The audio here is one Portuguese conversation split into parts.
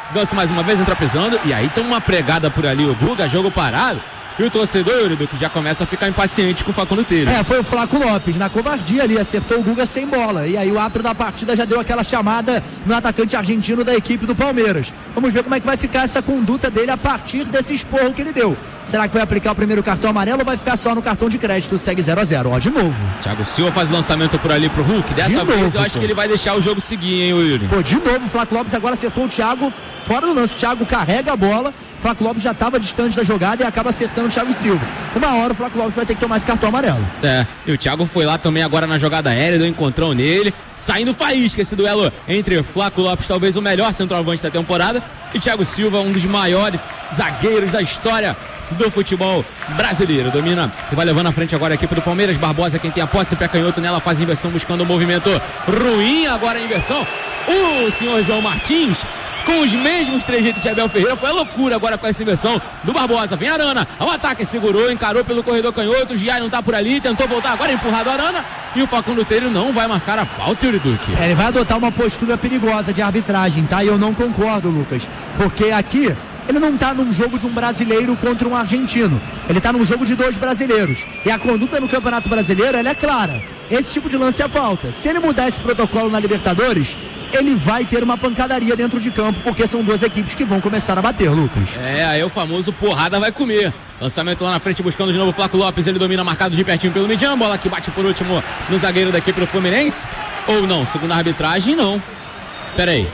Ganso mais uma vez entra pisando. E aí tem uma pregada por ali, o Guga, jogo parado. E o torcedor, Eurico, já começa a ficar impaciente com o Facundo Telho. Foi o Flaco Lopes, na covardia ali, acertou o Guga sem bola. E aí o árbitro da partida já deu aquela chamada no atacante argentino da equipe do Palmeiras. Vamos ver como é que vai ficar essa conduta dele a partir desse esporro que ele deu. Será que vai aplicar o primeiro cartão amarelo ou vai ficar só no cartão de crédito? Segue 0-0, ó, de novo. Thiago Silva faz lançamento por ali pro Hulk. Dessa vez eu acho que ele vai deixar o jogo seguir, hein, Yuri? De novo o Flaco Lopes agora acertou o Thiago fora do lance. O Thiago carrega a bola. O Flaco Lopes já estava distante da jogada e acaba acertando o Thiago Silva. Uma hora o Flaco Lopes vai ter que tomar esse cartão amarelo. E o Thiago foi lá também agora na jogada aérea, deu um encontrão nele, saindo faísca esse duelo entre Flaco Lopes, talvez o melhor centroavante da temporada, e Thiago Silva, um dos maiores zagueiros da história do futebol brasileiro. Domina e vai levando à frente agora a equipe do Palmeiras. Barbosa, quem tem a posse, pé canhoto nela, faz inversão buscando um movimento ruim. Agora a inversão, o senhor João Martins, com os mesmos trejeitos de Abel Ferreira, foi a loucura agora com essa inversão do Barbosa. Vem Arana, ao ataque, segurou, encarou pelo corredor canhoto, o Giai não tá por ali, tentou voltar, agora empurrado Arana, e o Facundo Telho não vai marcar a falta, Yuri Duque. Ele vai adotar uma postura perigosa de arbitragem, tá? E eu não concordo, Lucas, porque aqui ele não tá num jogo de um brasileiro contra um argentino, ele tá num jogo de dois brasileiros, e a conduta no Campeonato Brasileiro, ela é clara. Esse tipo de lance é falta. Se ele mudar esse protocolo na Libertadores, ele vai ter uma pancadaria dentro de campo, porque são duas equipes que vão começar a bater, Lucas. Aí o famoso porrada vai comer. Lançamento lá na frente, buscando de novo o Flaco Lopes, ele domina, marcado de pertinho pelo Midian, bola que bate por último no zagueiro da equipe do Fluminense, ou não, segundo a arbitragem, não. Pera aí.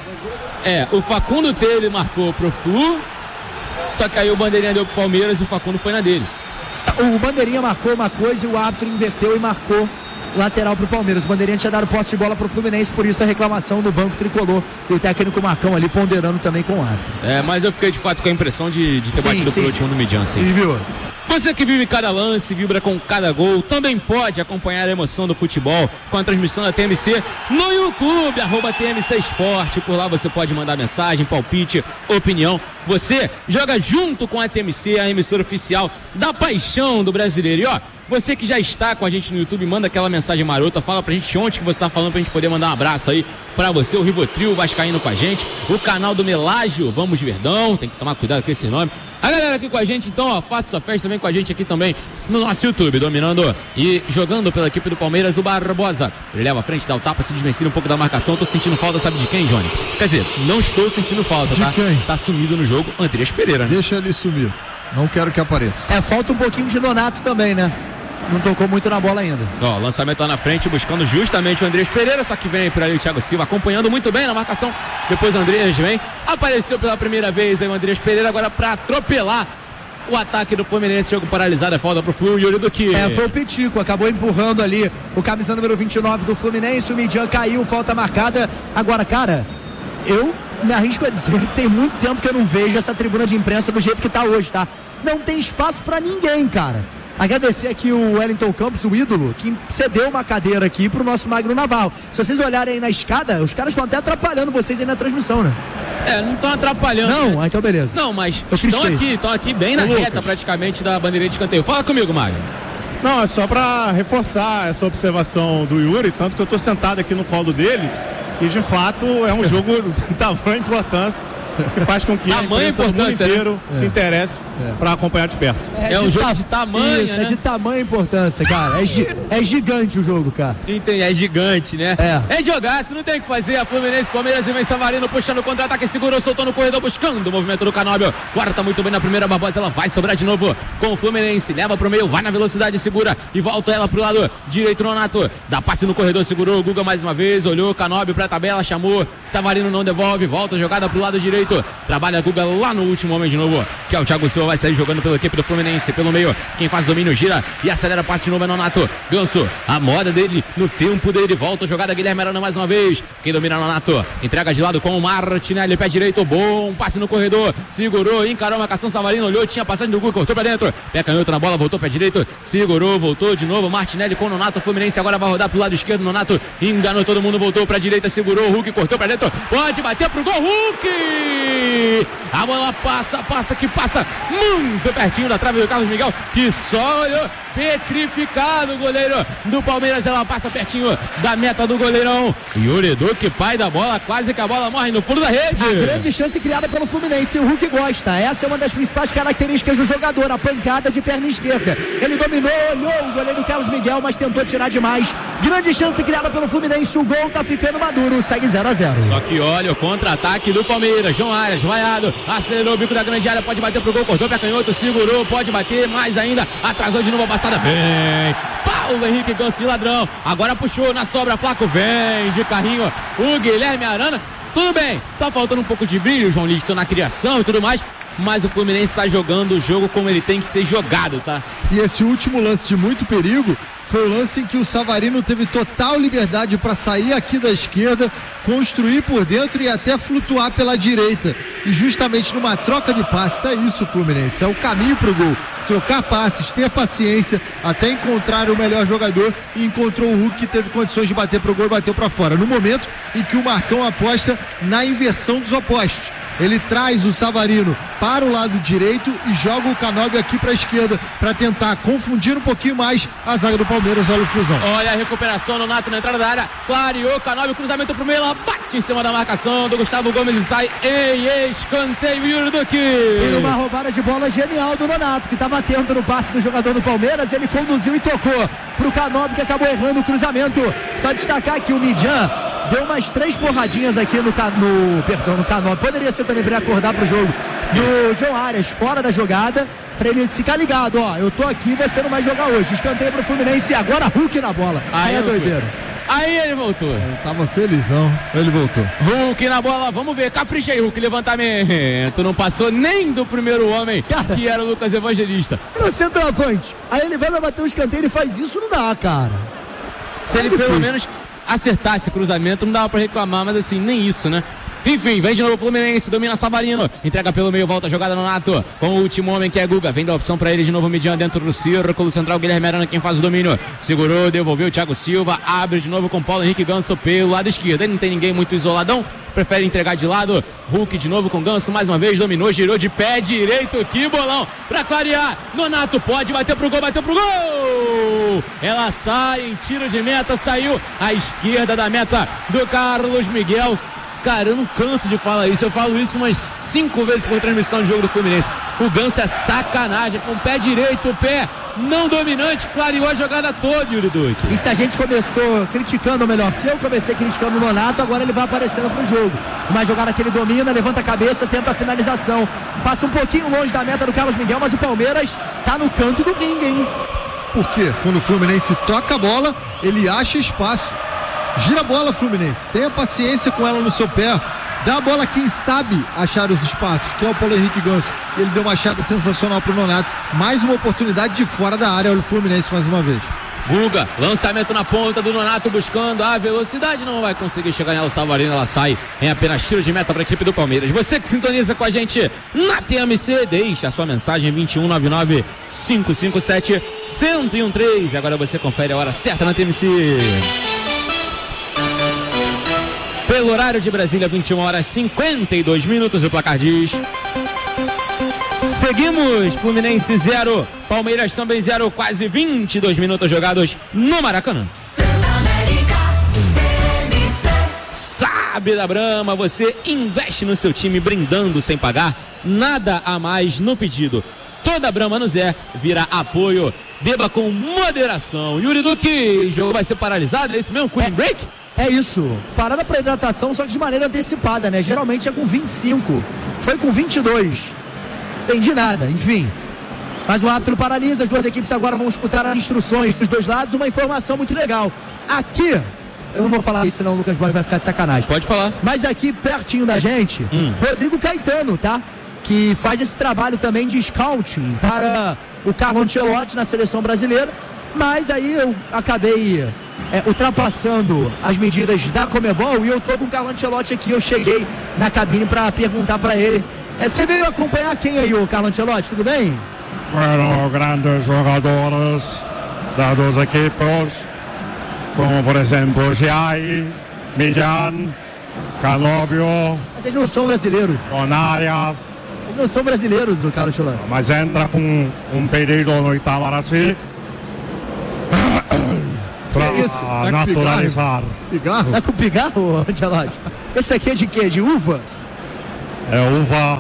O Facundo Telho marcou pro Flu, só que aí o Bandeirinha deu pro Palmeiras e o Facundo foi na dele. O Bandeirinha marcou uma coisa e o árbitro inverteu e marcou lateral pro Palmeiras. O Bandeirinha tinha dado posse de bola pro Fluminense, por isso a reclamação do banco tricolor e o técnico Marcão ali ponderando também com o árbitro. Mas eu fiquei de fato com a impressão de ter batido pro último do Midian. Viu? Você que vive cada lance, vibra com cada gol, também pode acompanhar a emoção do futebol com a transmissão da TMC no YouTube, @TMC Esporte. Por lá você pode mandar mensagem, palpite, opinião. Você joga junto com a TMC, a emissora oficial da paixão do brasileiro. E você que já está com a gente no YouTube, manda aquela mensagem marota, fala pra gente onde que você tá falando pra gente poder mandar um abraço aí pra você, o Rivotril vascaíno com a gente, o canal do Melágio, Vamos Verdão, tem que tomar cuidado com esse nome. A galera aqui com a gente, então, faça sua festa também com a gente aqui também no nosso YouTube, dominando e jogando pela equipe do Palmeiras, o Barbosa. Ele leva a frente, dá o tapa, se desvencilha um pouco da marcação. Tô sentindo falta, sabe de quem, Johnny? Quer dizer, não estou sentindo falta, de tá? Quem? Tá sumido no jogo, Andrés Pereira, né? Deixa ele sumir, não quero que apareça. Falta um pouquinho de Nonato também, né? Não tocou muito na bola ainda. Lançamento lá na frente, buscando justamente o Andrés Pereira, só que vem por ali o Thiago Silva, acompanhando muito bem na marcação. Depois o Andrés vem, apareceu pela primeira vez aí o Andrés Pereira, agora pra atropelar o ataque do Fluminense. Jogo paralisado, é falta pro Flu, Yuri Duque. Foi o Pitico, acabou empurrando ali o camisa número 29 do Fluminense, o Midian caiu, falta marcada. Agora, cara, eu me arrisco a dizer que tem muito tempo que eu não vejo essa tribuna de imprensa do jeito que tá hoje, tá? Não tem espaço pra ninguém, cara. Agradecer aqui o Wellington Campos, o ídolo, que cedeu uma cadeira aqui pro nosso Magno Navarro. Se vocês olharem aí na escada, os caras estão até atrapalhando vocês aí na transmissão, né? Não estão atrapalhando. Não, então beleza. Não, mas estão aqui bem na reta praticamente da bandeirinha de escanteio. Fala comigo, Magno. Não, é só para reforçar essa observação do Yuri, tanto que eu estou sentado aqui no colo dele e de fato é um jogo de tamanha importância que faz com que a imprensa do mundo inteiro se interesse para acompanhar de perto. É um jogo de tamanho, isso, né? É de tamanha importância, cara. É gigante o jogo, cara. Entendi, é gigante, né? É jogar, se não tem o que fazer. A Fluminense, Palmeiras e vem Savarino puxando o contra-ataque, segurou, soltou no corredor, buscando o movimento do Canóbio. Guarda muito bem na primeira, Barbosa, ela vai sobrar de novo com o Fluminense, leva pro meio, vai na velocidade, segura e volta ela pro lado direito, Nonato. Dá passe no corredor, segurou o Guga mais uma vez, olhou, Canóbio pra tabela, chamou, Savarino não devolve, volta a jogada pro lado direito. Trabalha a Guga lá no último homem de novo, que é o Thiago Silva, vai sair jogando pela equipe do Fluminense, pelo meio, quem faz domínio gira e acelera, passe de novo é Nonato. Ganso, a moda dele, no tempo dele, volta a jogada, Guilherme Arana mais uma vez, quem domina Nonato, entrega de lado com o Martinelli, pé direito, bom, passe no corredor, segurou, encarou a marcação, Savarino olhou, tinha passagem do Guga, cortou pra dentro, pé canhoto na bola, voltou pé direito, segurou, voltou de novo, Martinelli com o Nonato, Fluminense agora vai rodar pro lado esquerdo, Nonato enganou todo mundo, voltou pra direita, segurou, o Hulk cortou pra dentro, pode bater pro gol, Hulk! A bola passa muito pertinho da trave do Carlos Miguel, que só olhou, petrificado o goleiro do Palmeiras. Ela passa pertinho da meta do goleirão. Yuri Duque, pai da bola, quase que a bola morre no fundo da rede. A grande chance criada pelo Fluminense. O Hulk gosta. Essa é uma das principais características do jogador. A pancada de perna esquerda. Ele dominou, olhou o goleiro Carlos Miguel, mas tentou tirar demais. Grande chance criada pelo Fluminense. O gol tá ficando maduro. Segue 0-0. Só que olha o contra-ataque do Palmeiras. João Arias, vaiado, acelerou o bico da grande área, pode bater pro gol, cortou pra canhoto, segurou, pode bater, mais ainda, atrasou de novo a passada, vem Paulo Henrique Ganso de ladrão, agora puxou na sobra, Flaco, vem de carrinho o Guilherme Arana. Tudo bem, tá faltando um pouco de brilho, João Lito, na criação e tudo mais, mas o Fluminense tá jogando o jogo como ele tem que ser jogado, tá? E esse último lance de muito perigo foi o lance em que o Savarino teve total liberdade para sair aqui da esquerda, construir por dentro e até flutuar pela direita. E justamente numa troca de passes, é isso, Fluminense, é o caminho pro gol. Trocar passes, ter paciência, até encontrar o melhor jogador, e encontrou o Hulk, que teve condições de bater pro gol e bateu para fora. No momento em que o Marcão aposta na inversão dos opostos. Ele traz o Savarino para o lado direito e joga o Canóbio aqui para a esquerda para tentar confundir um pouquinho mais a zaga do Palmeiras. Olha o Flusão. Olha a recuperação no Nato na entrada da área. Clareou, Canóbio, cruzamento pro meio, ela bate em cima da marcação do Gustavo Gomes e sai em escanteio. Yuri Duque. E numa roubada de bola genial do Nonato, que estava atento no passe do jogador do Palmeiras, ele conduziu e tocou pro Canóbio, que acabou errando o cruzamento. Só destacar que o Midjan deu umas 3 porradinhas aqui no Canóbio. Poderia ser também para acordar pro jogo do João Arias fora da jogada, para ele ficar ligado, ó, eu tô aqui, você não vai jogar hoje. Escanteio pro Fluminense e agora Hulk na bola. Aí é doideiro. Aí ele voltou. Ele tava felizão, ele voltou. Hulk na bola, vamos ver, caprichei, Hulk, levantamento, não passou nem do primeiro homem, que era o Lucas Evangelista. No centroavante, aí ele vai bater o escanteio, ele faz isso, não dá, cara. Se ele pelo menos acertasse cruzamento, não dava pra reclamar, mas assim, nem isso, né? Enfim, vem de novo o Fluminense, domina Savarino, entrega pelo meio, volta a jogada no Nato, com o último homem que é Guga, vem da opção pra ele de novo, Midjan dentro do círculo central, Guilherme Arana quem faz o domínio, segurou, devolveu o Thiago Silva, abre de novo com Paulo Henrique Ganso pelo lado esquerdo, ele não tem ninguém muito isoladão, prefere entregar de lado, Hulk de novo com Ganso, mais uma vez, dominou, girou de pé direito, que bolão, pra clarear, Nonato pode bater pro gol, ela sai em tiro de meta, saiu à esquerda da meta do Carlos Miguel. Cara, eu não canso de falar isso, eu falo isso umas 5 vezes por transmissão de jogo do Fluminense. O Ganso é sacanagem, com o pé direito, o pé não dominante, clareou a jogada toda, Yuri Duque. E se a gente começou criticando, ou melhor, se eu comecei criticando o Nonato, agora ele vai aparecendo pro jogo. Uma jogada que ele domina, levanta a cabeça, tenta a finalização. Passa um pouquinho longe da meta do Carlos Miguel, mas o Palmeiras tá no canto do ringue, hein? Por quê? Quando o Fluminense toca a bola, ele acha espaço. Gira a bola, Fluminense, tenha paciência com ela no seu pé, dá a bola a quem sabe achar os espaços, que é o Paulo Henrique Ganso. Ele deu uma achada sensacional pro Nonato, mais uma oportunidade de fora da área. Olha o Fluminense mais uma vez. Guga, lançamento na ponta do Nonato buscando a velocidade, não vai conseguir chegar nela, o Savarino, ela sai em apenas tiros de meta para a equipe do Palmeiras. Você que sintoniza com a gente na TMC, deixa a sua mensagem 2199-557-1013. Agora você confere a hora certa na TMC. Pelo horário de Brasília, 21h52, o placar diz... Seguimos, Fluminense 0, Palmeiras também 0, quase 22 minutos jogados no Maracanã. Sabe da Brahma, você investe no seu time brindando sem pagar, nada a mais no pedido. Toda Brahma no Zé vira apoio, beba com moderação. Yuri Duque, o jogo vai ser paralisado, é isso mesmo? Cooling break? É isso, parada para hidratação, só que de maneira antecipada, né? Geralmente é com 25, foi com 22. Entendi nada, enfim. Mas o árbitro paralisa, as duas equipes agora vão escutar as instruções dos dois lados. Uma informação muito legal. Aqui, eu não vou falar isso senão o Lucas Borges vai ficar de sacanagem. Pode falar. Mas aqui pertinho da gente, Rodrigo Caetano, tá? Que faz esse trabalho também de scouting para o Carlo Ancelotti na seleção brasileira. Mas aí eu acabei ultrapassando as medidas da Conmebol e eu tô com o Carlo Ancelotti aqui. Eu cheguei na cabine para perguntar para ele. Você veio acompanhar quem aí, o Carlo Ancelotti? Tudo bem? Bueno, grandes jogadores das duas equipes, como por exemplo Giai, Midjan, Canóbio. Vocês não são brasileiros. Arias. Vocês não são brasileiros, o Carlo Ancelotti. Mas entra com um pedido no Itamaraty para isso? naturalizar. Pigarro? É com pigarro, Ancelotti? Esse aqui é de quê? De uva? É uva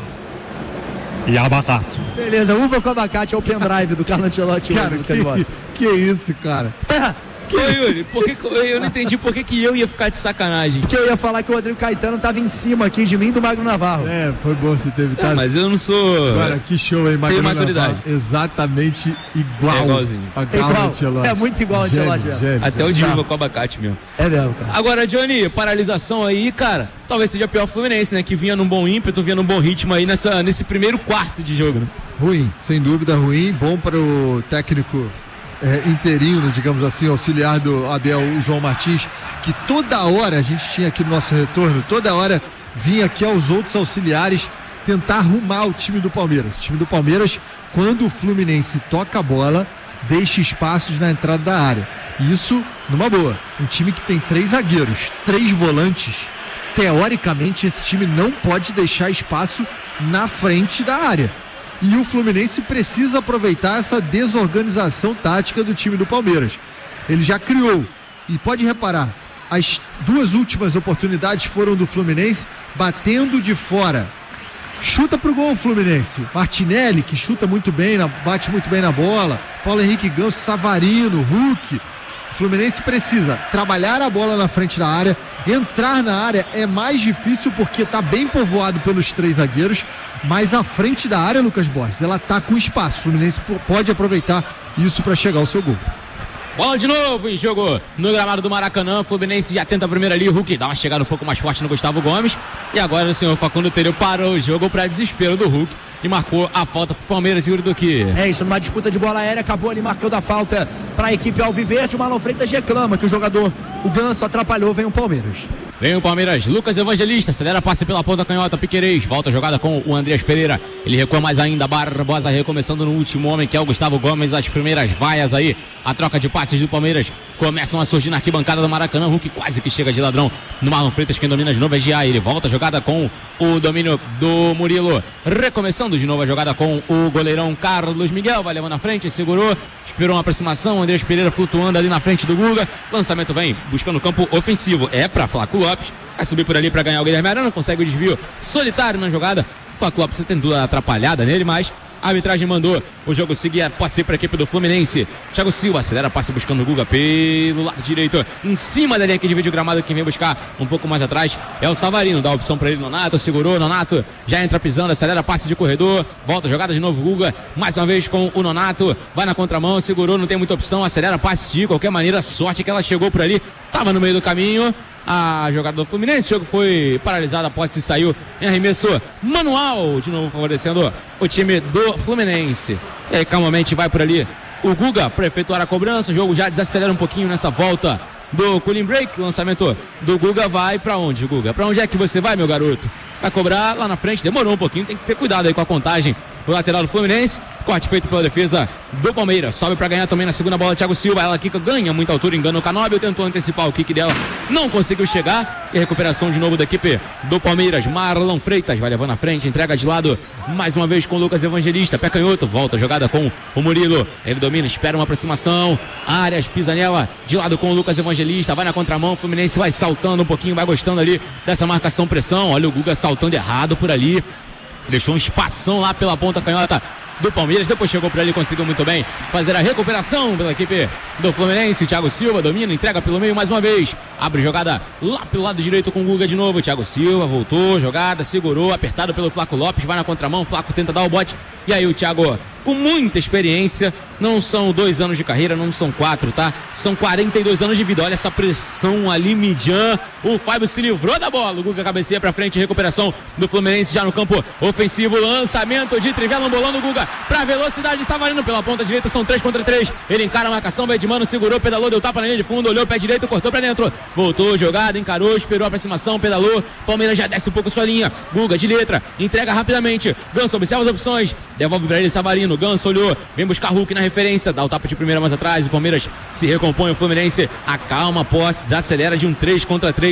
e abacate. Beleza, uva com abacate é o pendrive do Carlo Ancelotti. Cara, que isso, cara? Ô, Yuri, eu não entendi por que eu ia ficar de sacanagem. Porque eu ia falar que o Rodrigo Caetano tava em cima aqui de mim e do Magno Navarro. Foi bom você ter evitado. Mas eu não sou... Agora, que show, hein, Magno Tenho maturidade. Navarro? Exatamente igual. É igualzinho. A Carlo Ancelotti. É muito igual ao Ancelotti mesmo. Até o de uva com abacate mesmo. É mesmo, cara. Agora, Johnny, paralisação aí, cara, talvez seja pior o Fluminense, né? Que vinha num bom ímpeto, vinha num bom ritmo aí nesse primeiro quarto de jogo, né? Ruim, sem dúvida ruim. Bom para o técnico interino, digamos assim, auxiliar do Abel, o João Martins, que toda hora a gente tinha aqui no nosso retorno, toda hora vinha aqui aos outros auxiliares tentar arrumar o time do Palmeiras. O time do Palmeiras, quando o Fluminense toca a bola, deixa espaços na entrada da área. Isso numa boa. Um time que tem 3 zagueiros, 3 volantes, teoricamente esse time não pode deixar espaço na frente da área. E o Fluminense precisa aproveitar essa desorganização tática do time do Palmeiras. Ele já criou, e pode reparar, as 2 últimas oportunidades foram do Fluminense batendo de fora. Chuta pro gol o Fluminense. Martinelli, que chuta muito bem, bate muito bem na bola. Paulo Henrique Ganso, Savarino, Hulk. O Fluminense precisa trabalhar a bola na frente da área. Entrar na área é mais difícil porque está bem povoado pelos 3 zagueiros. Mas a frente da área, Lucas Borges, ela tá com espaço. O Fluminense pode aproveitar isso para chegar ao seu gol. Bola de novo em jogo no gramado do Maracanã. Fluminense já tenta a primeira ali. O Hulk dá uma chegada um pouco mais forte no Gustavo Gomes. E agora o senhor Facundo Tênio parou o jogo para desespero do Hulk e marcou a falta pro Palmeiras e Yuri Duque. É isso, numa disputa de bola aérea, acabou ali marcando a falta para a equipe alviverde. O Marlon Freitas reclama que o jogador, o Ganso, atrapalhou. Vem o Palmeiras. Vem o Palmeiras, Lucas Evangelista, acelera, passe pela ponta canhota, Piquerez, volta a jogada com o Andreas Pereira, ele recua mais ainda, Barbosa recomeçando no último homem, que é o Gustavo Gomes, as primeiras vaias aí, a troca de passes do Palmeiras começam a surgir na arquibancada do Maracanã. Hulk quase que chega de ladrão no Marlon Freitas, quem domina de novo é Gia, ele volta a jogada com o domínio do Murilo, recomeçando de novo a jogada com o goleirão Carlos Miguel, vai levando na frente, segurou, esperou uma aproximação, Andreas Pereira flutuando ali na frente do Guga, lançamento vem, buscando o campo ofensivo, é pra Flaco Lopes, vai subir por ali para ganhar o Guilherme Arana, consegue o desvio solitário na jogada, o Flaco Lopes tentou dar atrapalhada nele, mas a arbitragem mandou o jogo seguir a passe para a equipe do Fluminense. Thiago Silva acelera, passe buscando o Guga pelo lado direito, em cima da linha que divide o gramado. Quem vem buscar um pouco mais atrás é o Savarino, dá a opção para ele, Nonato segurou, Nonato já entra pisando, acelera, passe de corredor, volta a jogada de novo, Guga mais uma vez com o Nonato, vai na contramão, segurou, não tem muita opção, acelera, passe de qualquer maneira, sorte que ela chegou por ali, estava no meio do caminho. A jogada do Fluminense, o jogo foi paralisado após se saiu em arremesso manual, de novo favorecendo o time do Fluminense. E aí calmamente vai por ali o Guga para efetuar a cobrança, o jogo já desacelera um pouquinho nessa volta do cooling break, o lançamento do Guga vai para onde, Guga? Para onde é que você vai, meu garoto? Vai cobrar lá na frente, demorou um pouquinho, tem que ter cuidado aí com a contagem. O lateral do Fluminense, corte feito pela defesa do Palmeiras, sobe para ganhar também na segunda bola, Thiago Silva, ela quica, ganha muita altura, engana o Canóbio, tentou antecipar o kick dela, não conseguiu chegar, e a recuperação de novo da equipe do Palmeiras. Marlon Freitas vai levando à frente, entrega de lado, mais uma vez com o Lucas Evangelista, pé canhoto, volta a jogada com o Murilo, ele domina, espera uma aproximação, Arias pisa nela, de lado com o Lucas Evangelista, vai na contramão, o Fluminense vai saltando um pouquinho, vai gostando ali dessa marcação-pressão, olha o Guga saltando errado por ali, deixou um espação lá pela ponta canhota do Palmeiras, depois chegou para ele e conseguiu muito bem fazer a recuperação pela equipe do Fluminense. Thiago Silva domina, entrega pelo meio mais uma vez, abre jogada lá pelo lado direito com o Guga de novo, Thiago Silva voltou, jogada, segurou, apertado pelo Flaco Lopes, vai na contramão, Flaco tenta dar o bote, e aí o Thiago com muita experiência, não são 2 anos de carreira, não são 4, tá? São 42 anos de vida, olha essa pressão ali, Midian, o Fábio se livrou da bola, o Guga cabeceia pra frente, recuperação do Fluminense já no campo ofensivo, lançamento de Trivela, embolando o Guga pra velocidade de Savarino pela ponta direita, são 3 contra 3, ele encara a marcação, vai de mano, segurou, pedalou, deu tapa na linha de fundo, olhou o pé direito, cortou pra dentro, voltou, jogada, encarou, esperou a aproximação, pedalou, Palmeiras já desce um pouco sua linha, Guga de letra, entrega rapidamente, Ganso observa as opções, devolve pra ele Savarino, Ganso olhou, vem buscar Hulk na referência, dá o tapa de primeira mais atrás, o Palmeiras se recompõe, o Fluminense acalma a posse, desacelera de um 3 contra 3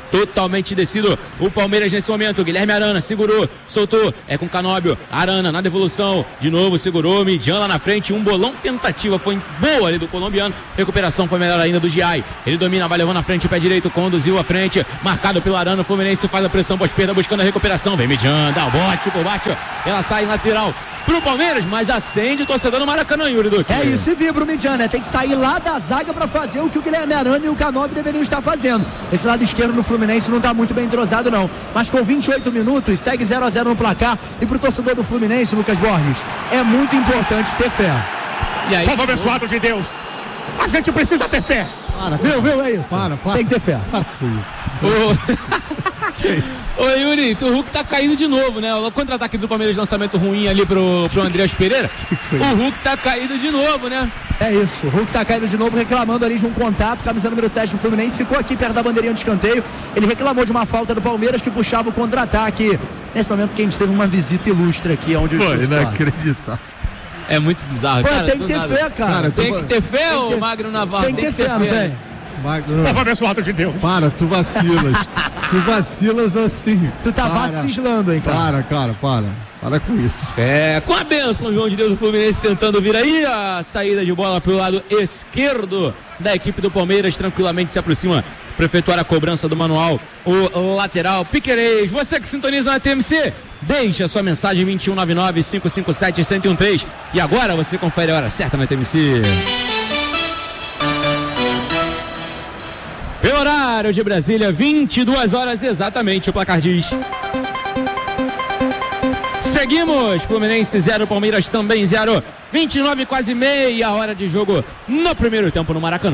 totalmente descido o Palmeiras nesse momento. Guilherme Arana segurou, soltou, é com Canóbio, Arana na devolução, de novo segurou, Midian lá na frente, um bolão, tentativa foi boa ali do colombiano, recuperação foi melhor ainda do Giai, ele domina, vai levando na frente o pé direito, conduziu à frente, marcado pelo Arana, o Fluminense faz a pressão pós-perda, buscando a recuperação, vem Midian, dá o bote por baixo, ela sai lateral pro Palmeiras, mas acende o torcedor no Maracanã, Yuri Duque. É isso, e vibra o Midian, né? Tem que sair lá da zaga pra fazer o que o Guilherme Arana e o Canóbio deveriam estar fazendo. Esse lado esquerdo no Fluminense não tá muito bem entrosado, não. Mas com 28 minutos, segue 0-0 no placar. E pro torcedor do Fluminense, Lucas Borges, é muito importante ter fé. E aí? Povo abençoado de Deus, a gente precisa ter fé. Viu? É isso. Tem que ter fé. Para com isso. Ô Yuri, o Hulk tá caindo de novo, né? O contra-ataque do Palmeiras, lançamento ruim ali pro Andreas Pereira. O Hulk tá caído de novo, né? É isso, o Hulk tá caído de novo, reclamando ali de um contato, camisa número 7 do Fluminense, ficou aqui perto da bandeirinha do escanteio, ele reclamou de uma falta do Palmeiras que puxava o contra-ataque, nesse momento que a gente teve uma visita ilustre aqui, onde Pô, inacreditável. É muito bizarro, pô, cara. tem que ter fé, cara. Tem que ter fé, ô Magno Navarro? Tem que ter fé, não tem? Povo abençoado de Deus. Para, tu vacilas. Tu vacilas assim. Tu tá vacilando, hein, cara? Para com isso. É, com a bênção, João de Deus, o Fluminense tentando vir aí, a saída de bola pro lado esquerdo da equipe do Palmeiras, tranquilamente se aproxima para efetuar a cobrança do manual, o lateral Piquerez. Você que sintoniza na TMC, deixe a sua mensagem 2199-557-1013. E agora você confere a hora certa na TMC. Pelo horário de Brasília, 22 horas exatamente, o placar diz. Seguimos, Fluminense 0, Palmeiras também 0, 29, quase meia hora de jogo no primeiro tempo no Maracanã.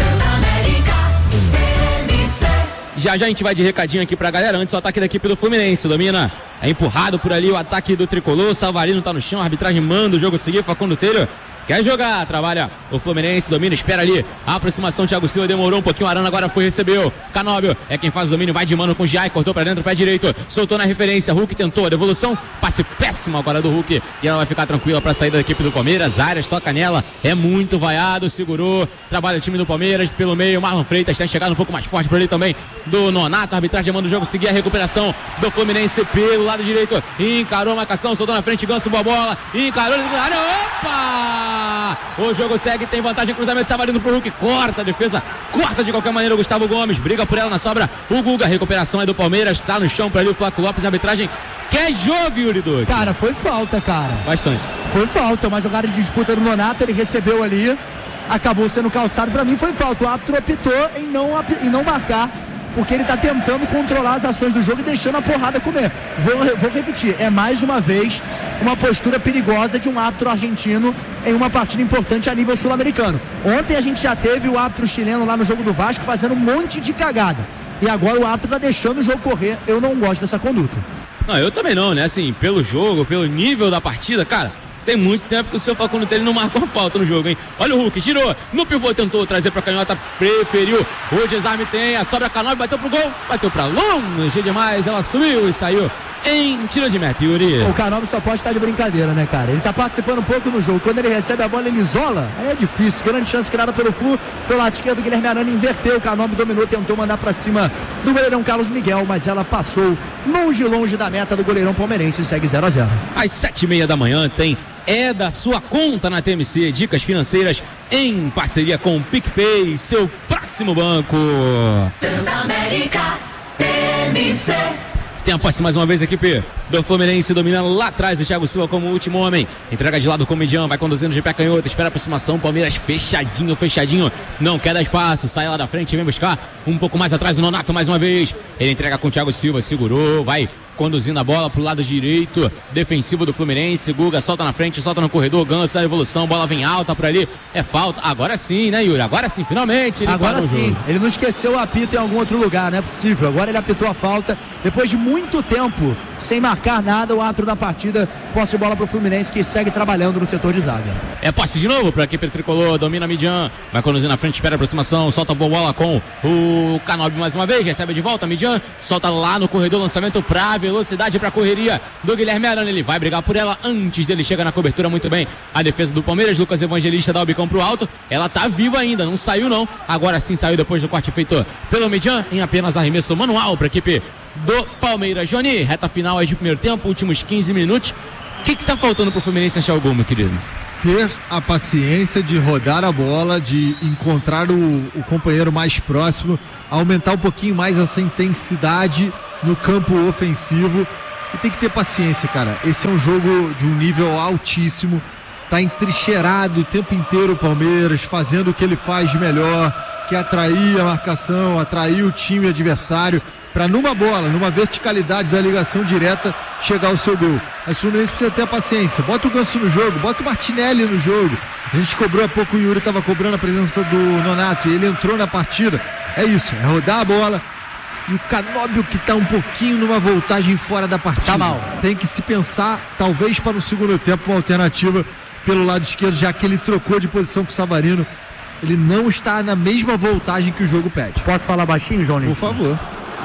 Já a gente vai de recadinho aqui pra galera, antes o ataque da equipe do Fluminense, domina, é empurrado por ali o ataque do Tricolor, Savarino tá no chão, a arbitragem manda o jogo seguir, Facundo Telho quer jogar, trabalha o Fluminense, domina, espera ali, a aproximação, Thiago Silva demorou um pouquinho, Arana agora foi, recebeu, Canóbio é quem faz o domínio, vai de mano com o Giai, cortou pra dentro, pé direito, soltou na referência, Hulk tentou a devolução, passe péssimo agora do Hulk, e ela vai ficar tranquila pra saída da equipe do Palmeiras, Arias toca nela, é muito vaiado, segurou, trabalha o time do Palmeiras, pelo meio, Marlon Freitas tem chegado um pouco mais forte por ali também, do Nonato, a arbitragem manda o jogo seguir, a recuperação do Fluminense pelo lado direito, encarou a marcação, soltou na frente, Ganso, boa bola, encarou, opa! O jogo segue, tem vantagem, cruzamento, Savarino pro Hulk, corta a defesa, corta de qualquer maneira o Gustavo Gomes, briga por ela na sobra, o Guga, a recuperação é do Palmeiras, tá no chão pra ali o Flaco Lopes, a arbitragem quer jogo, Yuri Duque. Cara, foi falta, cara. Bastante. Foi falta, uma jogada de disputa do Nonato, ele recebeu ali, acabou sendo calçado, pra mim foi falta, o árbitro optou em não marcar, porque ele tá tentando controlar as ações do jogo e deixando a porrada comer. Vou repetir, é mais uma vez uma postura perigosa de um árbitro argentino em uma partida importante a nível sul-americano. Ontem a gente já teve o árbitro chileno lá no jogo do Vasco fazendo um monte de cagada. E agora o árbitro tá deixando o jogo correr. Eu não gosto dessa conduta. Não, eu também não, né? Assim, pelo jogo, pelo nível da partida, cara, tem muito tempo que o seu Facundo Telho não marcou falta no jogo, hein? Olha o Hulk, girou, no pivô tentou trazer pra canhota, preferiu, o desarme tem, a sobra Canóbio, bateu pro gol, bateu pra longe demais, ela subiu e saiu em tiro de meta, Yuri. O Canóbio só pode estar de brincadeira, né, cara? Ele tá participando um pouco no jogo, quando ele recebe a bola ele isola, aí é difícil, grande chance criada pelo Flu, pelo lado esquerdo, Guilherme Arana inverteu, o Canóbio dominou, tentou mandar pra cima do goleirão Carlos Miguel, mas ela passou longe da meta do goleirão palmeirense e segue 0-0. Às 7h30 da manhã tem É da Sua Conta na TMC, dicas financeiras em parceria com o PicPay, seu próximo banco. Transamérica TMC. Tem a posse mais uma vez a equipe do Fluminense dominando lá atrás, o Thiago Silva como último homem, entrega de lado com o Midian, vai conduzindo de pé canhoto, espera a aproximação, Palmeiras fechadinho, não quer dar espaço, sai lá da frente, vem buscar um pouco mais atrás o Nonato mais uma vez, ele entrega com o Thiago Silva, segurou, vai conduzindo a bola pro lado direito, defensivo do Fluminense, Guga solta na frente, solta no corredor, Ganso da evolução, bola vem alta por ali, é falta, agora sim, né, Yuri? Agora sim, finalmente. Agora sim, ele não esqueceu o apito em algum outro lugar, não é possível, agora ele apitou a falta, depois de muito tempo, sem marcar nada, o árbitro da partida, posse de bola pro Fluminense, que segue trabalhando no setor de zaga. É posse de novo pra equipe tricolor, domina Midian, vai conduzindo na frente, espera a aproximação, solta a bola com o Canóbio mais uma vez, recebe de volta, Midian, solta lá no corredor, lançamento pra velocidade pra correria do Guilherme Arana. Ele vai brigar por ela antes dele. Chega na cobertura muito bem. A defesa do Palmeiras. Lucas Evangelista dá o bicão pro alto. Ela tá viva ainda, não saiu não. Agora sim saiu depois do corte feito pelo Median. Em apenas arremesso manual pra equipe do Palmeiras. Johnny, reta final aí de primeiro tempo, últimos 15 minutos. O que tá faltando pro Fluminense achar o gol, meu querido? Ter a paciência de rodar a bola, de encontrar o companheiro mais próximo, aumentar um pouquinho mais essa intensidade no campo ofensivo. E tem que ter paciência, cara. Esse é um jogo de um nível altíssimo. Tá entrincheirado o tempo inteiro o Palmeiras, fazendo o que ele faz de melhor, que é atrair a marcação, atrair o time adversário, para numa bola, numa verticalidade da ligação direta, chegar ao seu gol. Mas o Fluminense precisa ter a paciência. Bota o Ganso no jogo, bota o Martinelli no jogo. A gente cobrou há pouco, o Yuri estava cobrando a presença do Nonato, e ele entrou na partida. É isso, é rodar a bola. E o Canóbio, que está um pouquinho numa voltagem fora da partida. Tá mal. Tem que se pensar, talvez para no segundo tempo, uma alternativa pelo lado esquerdo, já que ele trocou de posição com o Savarino. Ele não está na mesma voltagem que o jogo pede. Posso falar baixinho, João Lins? Por favor.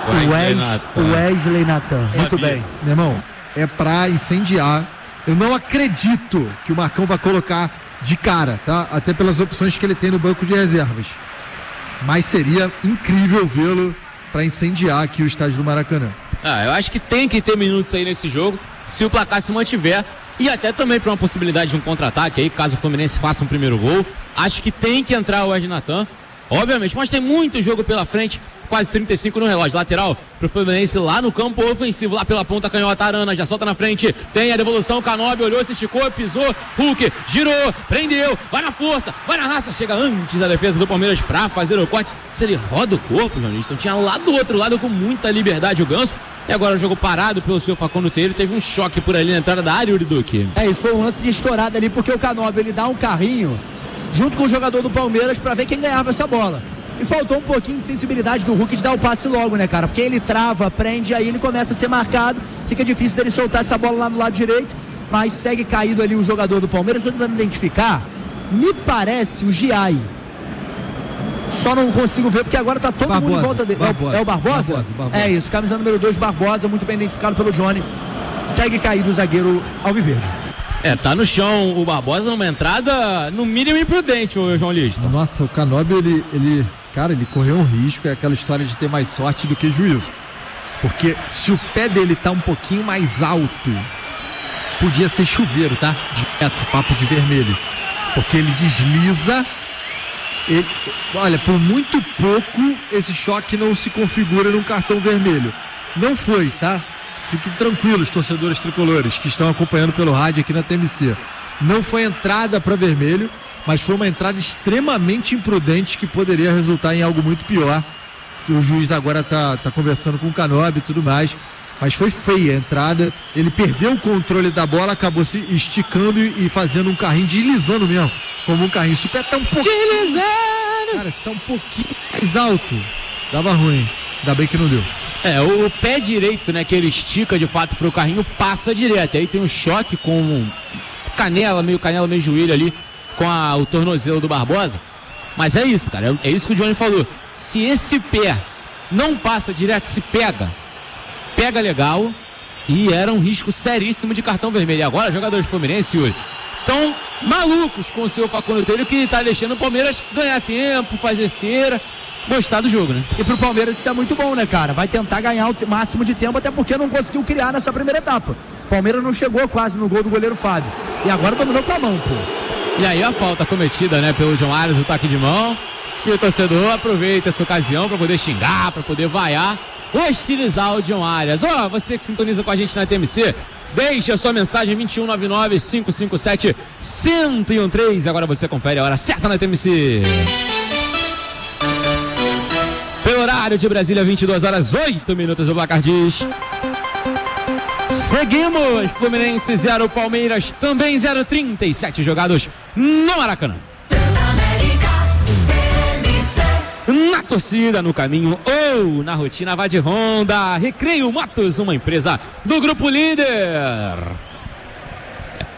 O Wesley Natan. Muito bem. Meu irmão, é pra incendiar. Eu não acredito que o Marcão vai colocar de cara, tá? Até pelas opções que ele tem no banco de reservas. Mas seria incrível vê-lo pra incendiar aqui o estádio do Maracanã. Eu acho que tem que ter minutos aí nesse jogo, se o placar se mantiver. E até também para uma possibilidade de um contra-ataque aí, caso o Fluminense faça um primeiro gol. Acho que tem que entrar o Wesley Natan, obviamente, mas tem muito jogo pela frente, quase 35 no relógio. Lateral pro Fluminense lá no campo ofensivo, lá pela ponta canhota. Arana já solta na frente, tem a devolução, Canóbio olhou, se esticou, pisou, Hulk girou, prendeu, vai na força, vai na raça, chega antes da defesa do Palmeiras pra fazer o corte. Se ele roda o corpo, jornalista, tinha lá do outro lado com muita liberdade o Ganso. E agora o jogo parado pelo seu Facundo Teiro, teve um choque por ali na entrada da área, Yuri Duque. Isso foi um lance de estourada ali, porque o Canóbio, ele dá um carrinho junto com o jogador do Palmeiras pra ver quem ganhava essa bola. E faltou um pouquinho de sensibilidade do Hulk de dar o passe logo, né, cara? Porque ele trava, prende, aí ele começa a ser marcado, fica difícil dele soltar essa bola lá no lado direito, mas segue caído ali o jogador do Palmeiras. Estou tentando identificar, me parece o Giai. Só não consigo ver, porque agora tá todo mundo em volta dele. É o Barbosa? Barbosa? É isso, camisa número 2, Barbosa, muito bem identificado pelo Johnny. Segue caído o zagueiro alviverde. Tá no chão o Barbosa numa entrada, no mínimo imprudente, o João Lista. Nossa, o Canóbio, ele correu um risco, é aquela história de ter mais sorte do que juízo. Porque se o pé dele tá um pouquinho mais alto, podia ser chuveiro, tá? Direto, papo de vermelho. Porque ele desliza. Olha, por muito pouco esse choque não se configura num cartão vermelho. Não foi, tá? Fiquem tranquilos, torcedores tricolores que estão acompanhando pelo rádio aqui na TMC. Não foi entrada para vermelho, mas foi uma entrada extremamente imprudente que poderia resultar em algo muito pior. O juiz agora tá conversando com o Canóbio e tudo mais, mas foi feia a entrada. Ele perdeu o controle da bola, acabou se esticando e fazendo um carrinho, deslizando mesmo, como um carrinho. Se o pé tá um pouquinho... Deslizando! Cara, se tá um pouquinho mais alto, dava ruim. Ainda bem que não deu. O pé direito, né, que ele estica de fato pro carrinho, passa direto. Aí tem um choque com canela, meio joelho ali, com o tornozelo do Barbosa. Mas é isso, cara, é isso que o Johnny falou. Se esse pé não passa direto, se pega legal, e era um risco seríssimo de cartão vermelho. E agora, jogadores do Fluminense, Yuri, estão malucos com o seu Facundo Teiro, que tá deixando o Palmeiras ganhar tempo, fazer cera, gostar do jogo, né? E pro Palmeiras isso é muito bom, né, cara? Vai tentar ganhar o máximo de tempo, até porque não conseguiu criar nessa primeira etapa. O Palmeiras não chegou quase no gol do goleiro Fábio. E agora dominou com a mão, pô. E aí a falta cometida, né, pelo John Arias, o toque de mão. E o torcedor aproveita essa ocasião para poder xingar, para poder vaiar, hostilizar o John Arias. Você que sintoniza com a gente na TMC, deixe a sua mensagem 2199-557-1013. Agora você confere a hora certa na TMC. Pelo horário de Brasília, 22h08, o placar diz. Seguimos, Fluminense 0, Palmeiras também 0, 37 jogados no Maracanã. Na torcida, no caminho ou na rotina, vai de Honda. Recreio Motos, uma empresa do Grupo Líder.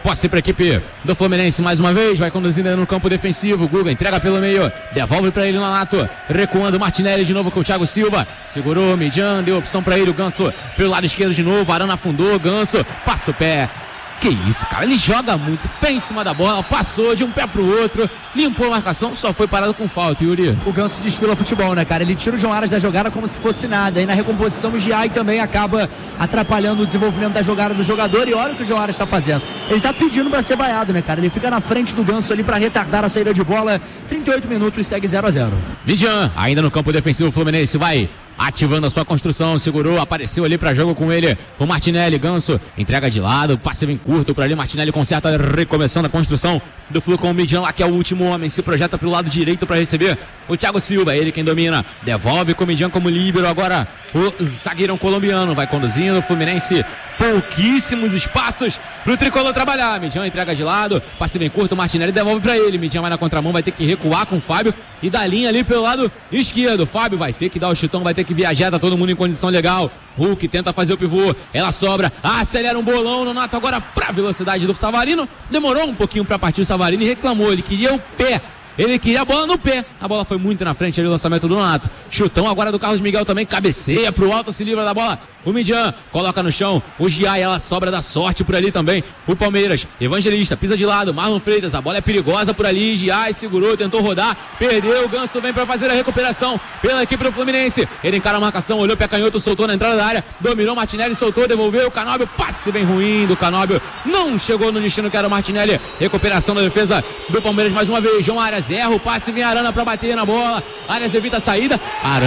Posse para a equipe do Fluminense mais uma vez, vai conduzindo no campo defensivo. Guga entrega pelo meio, devolve para ele no Nonato, recuando Martinelli de novo com o Thiago Silva. Segurou, Mijan, deu opção para ele, o Ganso pelo lado esquerdo de novo. Arana afundou, Ganso passa o pé. Que isso, cara, ele joga muito, pé em cima da bola, passou de um pé pro outro, limpou a marcação, só foi parado com falta, Yuri. O Ganso desfila futebol, né, cara? Ele tira o João Aras da jogada como se fosse nada. Aí na recomposição o Giai também acaba atrapalhando o desenvolvimento da jogada do jogador. E olha o que o João Aras tá fazendo. Ele tá pedindo pra ser vaiado, né, cara? Ele fica na frente do Ganso ali pra retardar a saída de bola. 38 minutos, segue 0-0. Mijan, ainda no campo defensivo, o Fluminense vai ativando a sua construção, segurou, apareceu ali para jogo com ele, o Martinelli. Ganso entrega de lado, passe bem curto por ali, Martinelli conserta, recomeçando a construção do Flu com o Mijan lá, que é o último homem, se projeta pelo lado direito para receber o Thiago Silva, ele quem domina, devolve com o Mijan como líbero. Agora o zagueirão colombiano vai conduzindo, o Fluminense pouquíssimos espaços pro tricolor trabalhar. Mijan entrega de lado, passe bem curto, Martinelli devolve para ele, Mijan vai na contramão, vai ter que recuar com o Fábio e da linha ali pelo lado esquerdo. O Fábio vai ter que dar o chutão, vai ter que viajar, tá todo mundo em condição legal. Hulk tenta fazer o pivô, ela sobra, acelera um bolão, Nonato agora pra velocidade do Savarino, demorou um pouquinho pra partir o Savarino e reclamou, ele queria o pé. Ele queria a bola no pé. A bola foi muito na frente ali, o lançamento do Nonato. Chutão agora do Carlos Miguel também. Cabeceia pro alto, se livra da bola. O Mijan coloca no chão. O Giai, ela sobra da sorte por ali também. O Palmeiras, Evangelista, pisa de lado. Marlon Freitas, a bola é perigosa por ali. Giai segurou, tentou rodar. Perdeu. O Ganso vem pra fazer a recuperação pela equipe do Fluminense. Ele encara a marcação, olhou pé canhoto, soltou na entrada da área. Dominou Martinelli, soltou, devolveu. O Canóbio, passe bem ruim do Canóbio. Não chegou no destino que era o Martinelli. Recuperação da defesa do Palmeiras mais uma vez. João Arias erra o passe, vem Arana pra bater na bola. Arias evita a saída.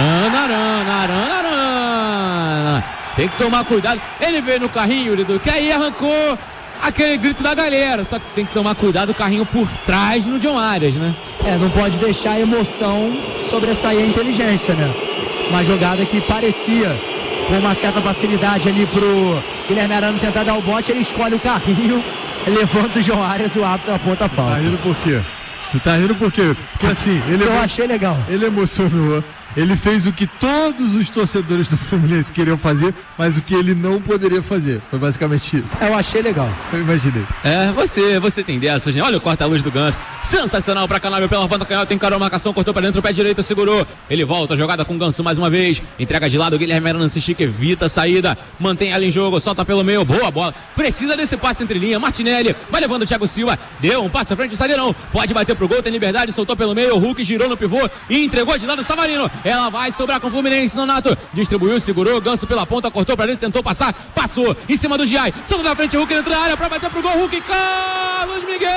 Arana. Tem que tomar cuidado. Ele veio no carrinho, Lido, que aí arrancou aquele grito da galera. Só que tem que tomar cuidado, o carrinho por trás no John Arias, né? Não pode deixar a emoção sobressair a inteligência, né? Uma jogada que parecia com uma certa facilidade ali pro Guilherme Arana tentar dar o bote, ele escolhe o carrinho, levanta o João Arias, o árbitro aponta a falta. Tá rindo por quê? Tu tá rindo por quê? Porque assim, eu achei legal. Ele emocionou. Ele fez o que todos os torcedores do Fluminense queriam fazer, mas o que ele não poderia fazer. Foi basicamente isso. Eu achei legal. Eu imaginei. Você tem dessas, né? Olha o corta-luz do Ganso. Sensacional pra Canóbio pela ponta canhota. Encarou a marcação, cortou pra dentro, o pé direito, segurou. Ele volta, jogada com o Ganso mais uma vez. Entrega de lado, o Guilherme Arana se estica, evita a saída. Mantém ela em jogo, solta pelo meio. Boa bola. Precisa desse passe entre linha. Martinelli vai levando o Thiago Silva. Deu um passe à frente, o zagueirão. Pode bater pro gol, tem liberdade, soltou pelo meio. O Hulk girou no pivô e entregou de lado o Savarino. Ela vai sobrar com o Fluminense, Nonato distribuiu, segurou, Ganso pela ponta, cortou pra dentro, tentou passar, passou em cima do Giai, solta na frente, Hulk dentro da área pra bater pro gol, Hulk, Carlos Miguel!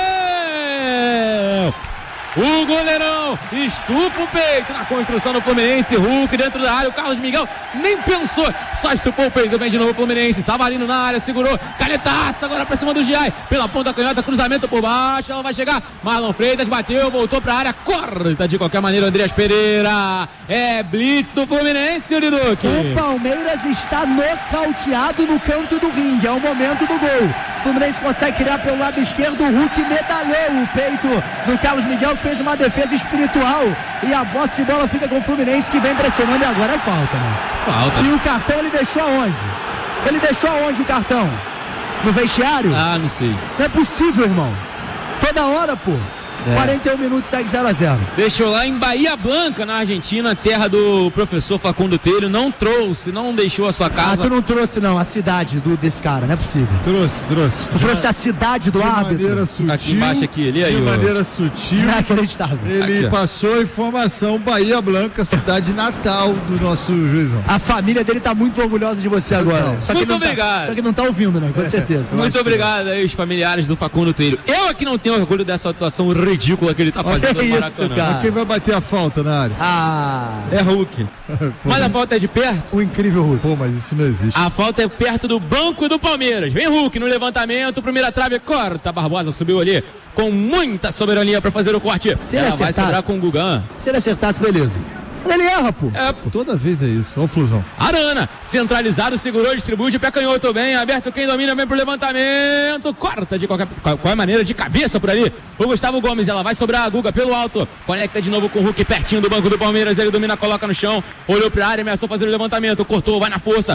O goleirão estufa o peito na construção do Fluminense. Hulk dentro da área, o Carlos Miguel nem pensou, só estupou o peito. Vem de novo o Fluminense, Savarino na área, segurou, canetaça agora pra cima do Giai, pela ponta canhota, cruzamento por baixo, ela vai chegar, Marlon Freitas bateu, voltou pra área, corta de qualquer maneira, Andreas Pereira. É blitz do Fluminense, Uriduque. O Palmeiras está nocauteado no canto do ringue, é o momento do gol. O Fluminense consegue criar pelo lado esquerdo, o Hulk medalhou o peito do Carlos Miguel, que fez uma defesa espiritual, e a posse de bola fica com o Fluminense, que vem pressionando, e agora é falta, né? Falta. E o cartão ele deixou aonde? Ele deixou aonde o cartão? No vestiário? Não sei. Não é possível, irmão. Toda hora, pô. 41 minutos, segue 0-0. Deixou lá em Bahia Blanca, na Argentina, terra do professor Facundo Teiro. Não trouxe, não deixou a sua casa. Tu não trouxe, não, a cidade desse cara, não é possível. Trouxe. Tu trouxe a cidade do árbitro? De maneira sutil. Aqui embaixo, aqui, ali, aí. De maneira sutil. Inacreditável. Ele passou a informação, Bahia Blanca, cidade natal do nosso juizão. A família dele tá muito orgulhosa de você agora. Só que muito obrigado. Só que não tá ouvindo, né? Com certeza. Muito obrigado aí, os familiares do Facundo Teiro. Eu aqui não tenho orgulho dessa atuação ridícula que ele tá fazendo no Maracanã. Cara. Quem vai bater a falta na área? É Hulk. Mas a falta é de perto? O incrível Hulk. Pô, mas isso não existe. A falta é perto do banco do Palmeiras. Vem Hulk no levantamento, primeira trave, corta. Barbosa subiu ali com muita soberania pra fazer o corte. Se ele acertasse, vai sobrar com o Gugan. Se ele acertasse, beleza. Mas ele erra, pô. Toda vez é isso. Olha o Flusão. Arana, centralizado, segurou, distribui de pé canhoto, bem aberto, quem domina, vem pro levantamento, corta de qualquer maneira, de cabeça por ali, o Gustavo Gomes, ela vai sobrar a Guga pelo alto, conecta de novo com o Hulk, pertinho do banco do Palmeiras, ele domina, coloca no chão, olhou pra área, ameaçou fazer o levantamento, cortou, vai na força,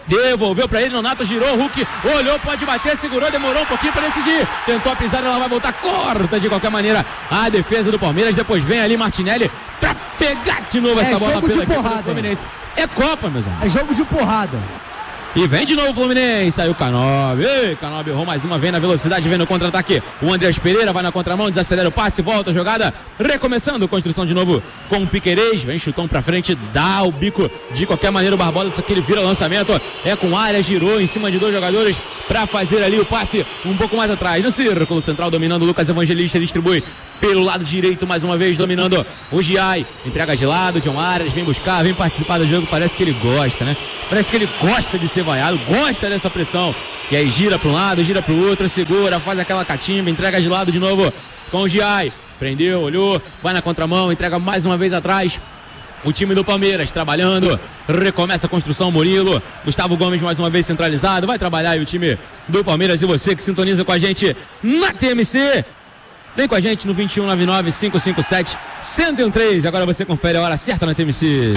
devolveu pra ele, Nonato girou, o Hulk olhou, pode bater, segurou, demorou um pouquinho pra decidir, tentou a pisada, ela vai voltar, corta de qualquer maneira a defesa do Palmeiras, depois vem ali Martinelli pra pegar de novo essa bola pela equipe do Fluminense. É Copa, meus amigos. É jogo de porrada. E vem de novo o Fluminense, saiu o Canóbio, Canóbio errou mais uma, vem na velocidade, vem no contra-ataque, o Andreas Pereira vai na contramão, desacelera o passe, volta a jogada, recomeçando, construção de novo com o Piquerez, vem chutão pra frente, dá o bico, de qualquer maneira o Barbosa, só que ele vira lançamento, é com área, girou em cima de 2 jogadores pra fazer ali o passe um pouco mais atrás, no círculo central dominando o Lucas Evangelista, distribui pelo lado direito mais uma vez, dominando o Giai, entrega de lado, John Arias vem buscar, vem participar do jogo, parece que ele gosta, né? Parece que ele gosta de ser vaiado, gosta dessa pressão, e aí gira para um lado, gira para o outro, segura, faz aquela catimba, entrega de lado de novo com o Giai, prendeu, olhou, vai na contramão, entrega mais uma vez atrás. O time do Palmeiras trabalhando, recomeça a construção, Murilo, Gustavo Gomes mais uma vez centralizado, vai trabalhar aí o time do Palmeiras, e você que sintoniza com a gente na TMC, vem com a gente no 2199-557-1013. Agora você confere a hora certa na TMC.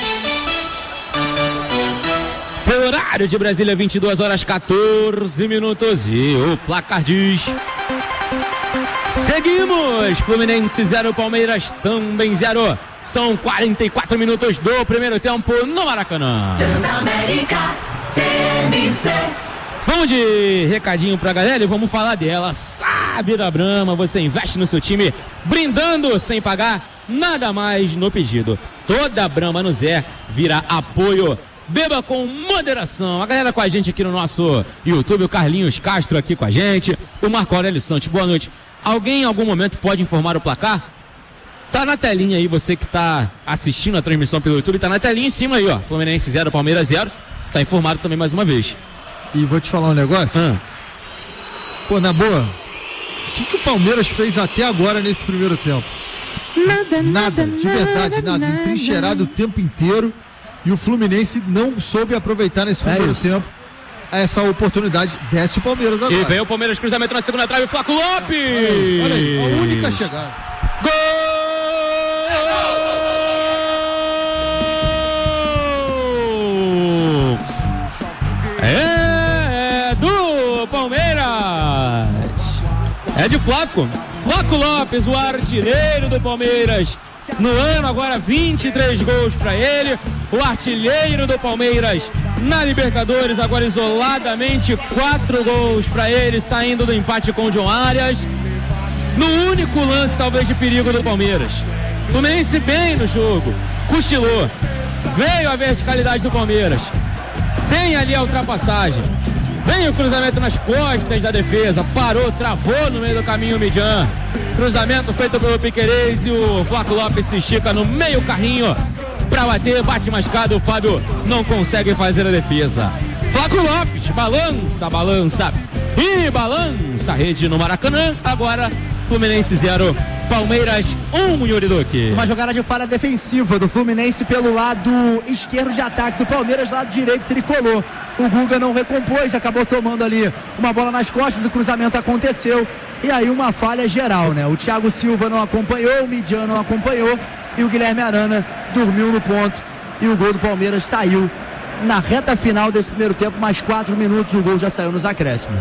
Pelo horário de Brasília, 22 horas 14 minutos. E o placar diz... Seguimos! Fluminense 0, Palmeiras também 0. São 44 minutos do primeiro tempo no Maracanã. Transamérica TMC. Vamos de recadinho pra galera e vamos falar dela. Sabe da Brahma, você investe no seu time, brindando sem pagar nada mais no pedido. Toda a Brahma no Zé vira apoio. Beba com moderação. A galera com a gente aqui no nosso YouTube, o Carlinhos Castro aqui com a gente, o Marco Aurélio Santos, boa noite. Alguém em algum momento pode informar o placar? Tá na telinha aí, você que tá assistindo a transmissão pelo YouTube, tá na telinha em cima aí, ó. Fluminense 0, Palmeiras 0. Tá informado também mais uma vez. E vou te falar um negócio. Pô, na boa, o que o Palmeiras fez até agora nesse primeiro tempo? Nada, de verdade, nada. Entrincheirado o tempo inteiro. E o Fluminense não soube aproveitar nesse primeiro tempo essa oportunidade. Desce o Palmeiras agora. E vem o Palmeiras, cruzamento na segunda trave, Flaco Lopes! Olha aí, a única chegada. Gol! É do Palmeiras! É de Flaco Lopes, o artilheiro do Palmeiras. No ano agora 23 gols para ele, o artilheiro do Palmeiras na Libertadores, agora isoladamente 4 gols para ele, saindo do empate com o John Arias, no único lance talvez de perigo do Palmeiras. Fluminense bem no jogo, cochilou, veio a verticalidade do Palmeiras, tem ali a ultrapassagem, vem o cruzamento nas costas da defesa, parou, travou no meio do caminho o Midjan. Cruzamento feito pelo Piquerez e o Flaco Lopes se estica no meio carrinho pra bater, bate mascado, o Fábio não consegue fazer a defesa. Flaco Lopes balança e balança a rede no Maracanã. Agora Fluminense 0, Palmeiras 1, Yuri Duque. Uma jogada de falha defensiva do Fluminense pelo lado esquerdo de ataque do Palmeiras, lado direito tricolor. O Guga não recompôs, acabou tomando ali uma bola nas costas, o cruzamento aconteceu e aí uma falha geral, né? O Thiago Silva não acompanhou, o Midjan não acompanhou e o Guilherme Arana dormiu no ponto e o gol do Palmeiras saiu na reta final desse primeiro tempo, mais 4 minutos, o gol já saiu nos acréscimos.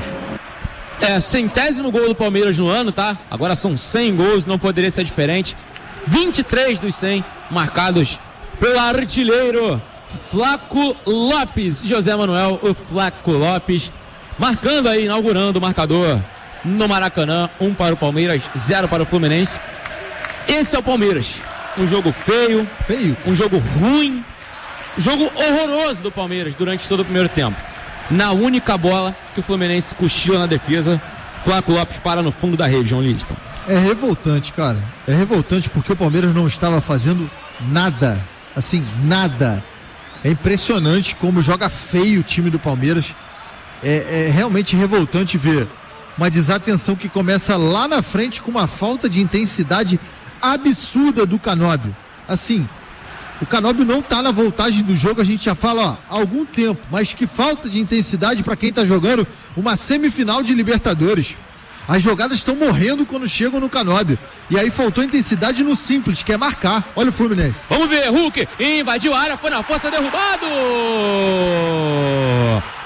100º gol do Palmeiras no ano, tá? Agora são 100 gols, não poderia ser diferente. 23 dos 100 marcados pelo artilheiro Flaco Lopes. José Manuel, o Flaco Lopes, marcando aí, inaugurando o marcador no Maracanã. 1 para o Palmeiras, 0 para o Fluminense. Esse é o Palmeiras. Um jogo feio, um jogo ruim, jogo horroroso do Palmeiras durante todo o primeiro tempo. Na única bola que o Fluminense cochila na defesa, Flaco Lopes para no fundo da rede, João Liston. É revoltante, cara. É revoltante porque o Palmeiras não estava fazendo nada. Assim, nada. É impressionante como joga feio o time do Palmeiras. É realmente revoltante ver uma desatenção que começa lá na frente com uma falta de intensidade absurda do Canóbio. Assim, o Canóbio não tá na voltagem do jogo, a gente já fala há algum tempo, mas que falta de intensidade para quem tá jogando uma semifinal de Libertadores. As jogadas estão morrendo quando chegam no Canóbio. E aí faltou intensidade no simples, que é marcar. Olha o Fluminense. Vamos ver, Hulk invadiu a área, foi na força, derrubado!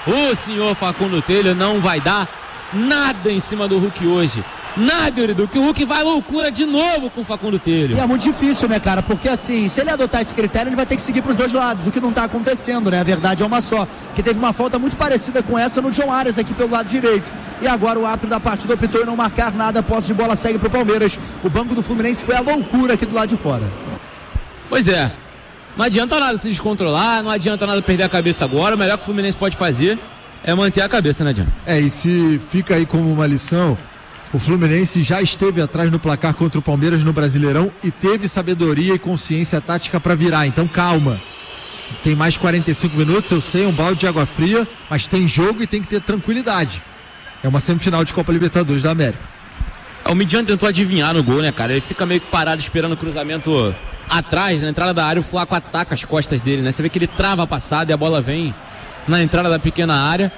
O senhor Facundo Telho não vai dar nada em cima do Hulk hoje. Nada, Euridu, que o Hulk vai à loucura de novo com o Facundo Telho. E é muito difícil, né, cara? Porque assim, se ele adotar esse critério, ele vai ter que seguir pros dois lados, o que não tá acontecendo, né? A verdade é uma só. Que teve uma falta muito parecida com essa no John Arias aqui pelo lado direito. E agora o árbitro da partida optou em não marcar nada, a posse de bola segue pro Palmeiras. O banco do Fluminense foi à loucura aqui do lado de fora. Pois é. Não adianta nada se descontrolar, não adianta nada perder a cabeça agora. O melhor que o Fluminense pode fazer é manter a cabeça, né, Diana? E se fica aí como uma lição, o Fluminense já esteve atrás no placar contra o Palmeiras no Brasileirão e teve sabedoria e consciência tática para virar. Então calma. Tem mais 45 minutos, eu sei, um balde de água fria, mas tem jogo e tem que ter tranquilidade. É uma semifinal de Copa Libertadores da América. O Midian tentou adivinhar no gol, né, cara? Ele fica meio que parado esperando o cruzamento atrás, na entrada da área, o Flaco ataca as costas dele, né? Você vê que ele trava a passada e a bola vem na entrada da pequena área.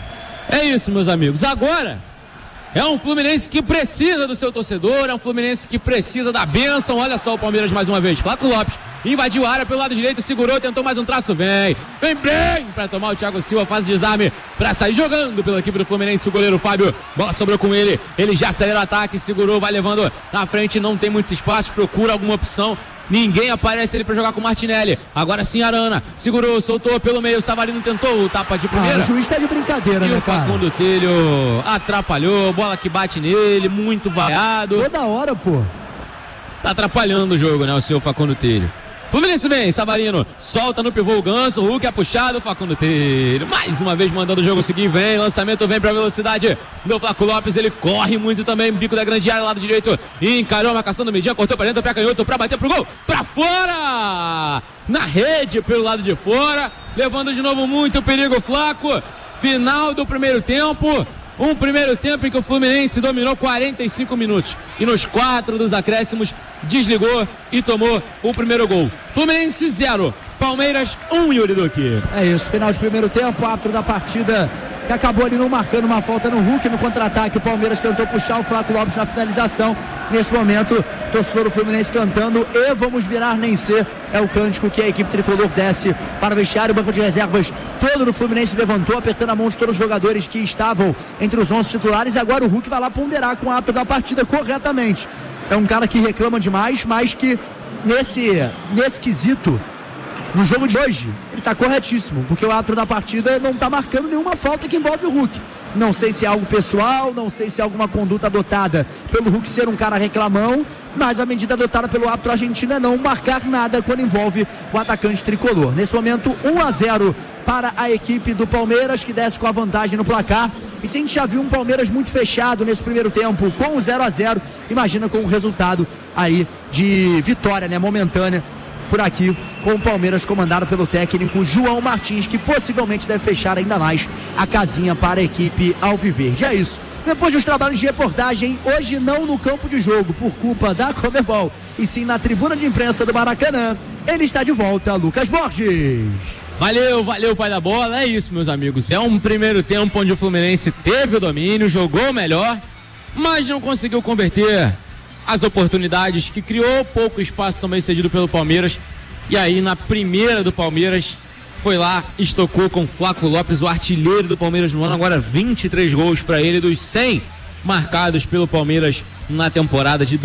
É isso, meus amigos. Agora é um Fluminense que precisa do seu torcedor, é um Fluminense que precisa da bênção. Olha só o Palmeiras mais uma vez. Flaco Lopes invadiu a área pelo lado direito, segurou, tentou mais um traço, vem bem pra tomar o Thiago Silva, faz o desarme pra sair jogando pela equipe do Fluminense. O goleiro Fábio, bola sobrou com ele já saiu no ataque, segurou, vai levando na frente, não tem muitos espaços, procura alguma opção. Ninguém aparece ali pra jogar com o Martinelli. Agora sim, Arana segurou, soltou pelo meio. O Savarino tentou o tapa de primeira. O juiz tá de brincadeira, né, cara? E o Facundo Telho atrapalhou. Bola que bate nele, muito vaiado. Toda hora, pô. Tá atrapalhando o jogo, né, o senhor Facundo Telho. Fluminense vem, Savarino solta no pivô o Ganso, o Hulk é puxado, o Facundo Telho mais uma vez mandando o jogo seguir, vem, lançamento vem pra velocidade do Flaco Lopes, ele corre muito também, bico da grande área, lado direito, encarou a marcação do Midian, cortou pra dentro, pé canhoto pra bater pro gol, pra fora, na rede pelo lado de fora, levando de novo muito perigo Flaco, final do primeiro tempo. Um primeiro tempo em que o Fluminense dominou 45 minutos. E nos 4 dos acréscimos, desligou e tomou o primeiro gol. Fluminense 0, Palmeiras 1, Yuri Duque. É isso, final de primeiro tempo, árbitro da partida que acabou ali não marcando uma falta no Hulk, no contra-ataque. O Palmeiras tentou puxar o Flaco Lopes na finalização. Nesse momento, torcedor do Fluminense cantando e vamos virar nem ser. É o cântico que a equipe tricolor desce para o vestiário. O banco de reservas todo do Fluminense levantou, apertando a mão de todos os jogadores que estavam entre os 11 titulares. E agora o Hulk vai lá ponderar com o árbitro da partida corretamente. É um cara que reclama demais, mas que nesse quesito, no jogo de hoje, ele está corretíssimo, porque o árbitro da partida não está marcando nenhuma falta que envolve o Hulk. Não sei se é algo pessoal, não sei se é alguma conduta adotada pelo Hulk ser um cara reclamão, mas a medida adotada pelo árbitro argentino é não marcar nada quando envolve o atacante tricolor. Nesse momento, 1-0 para a equipe do Palmeiras, que desce com a vantagem no placar. E se a gente já viu um Palmeiras muito fechado nesse primeiro tempo, com o 0-0, imagina com o resultado aí de vitória, né, momentânea, por aqui, com o Palmeiras comandado pelo técnico João Martins, que possivelmente deve fechar ainda mais a casinha para a equipe alviverde. É isso. Depois dos trabalhos de reportagem, hoje não no campo de jogo, por culpa da Conmebol, e sim na tribuna de imprensa do Maracanã, ele está de volta, Lucas Borges. Valeu, pai da bola, é isso, meus amigos. É um primeiro tempo onde o Fluminense teve o domínio, jogou melhor, mas não conseguiu converter as oportunidades que criou, pouco espaço também cedido pelo Palmeiras. E aí na primeira do Palmeiras foi lá, estocou com Flaco Lopes, o artilheiro do Palmeiras no ano, agora 23 gols para ele dos 100 marcados pelo Palmeiras na temporada de